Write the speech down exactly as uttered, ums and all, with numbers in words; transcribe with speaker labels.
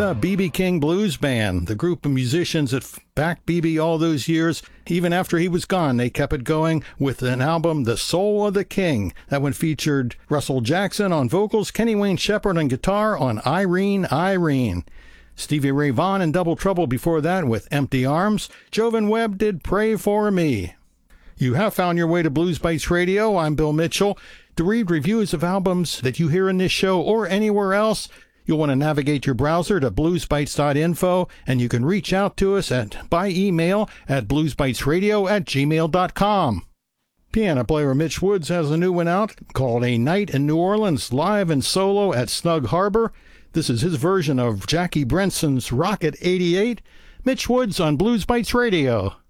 Speaker 1: The B B King Blues Band, the group of musicians that backed B B all those years, even after he was gone, they kept it going with an album, The Soul of the King. That one featured Russell Jackson on vocals, Kenny Wayne Shepherd on guitar on Irene, Irene. Stevie Ray Vaughan in Double Trouble before that with Empty Arms. Jovan Webb did Pray For Me. You have found your way to Blues Bites Radio. I'm Bill Mitchell. To read reviews of albums that you hear in this show or anywhere else, you'll want to navigate your browser to bluesbites dot info, and you can reach out to us at by email at bluesbitesradio at gmail dot com. Piano player Mitch Woods has a new one out called A Night in New Orleans, live and solo at Snug Harbor. This is his version of Jackie Brenson's Rocket eighty-eight. Mitch Woods on Blues Bites Radio.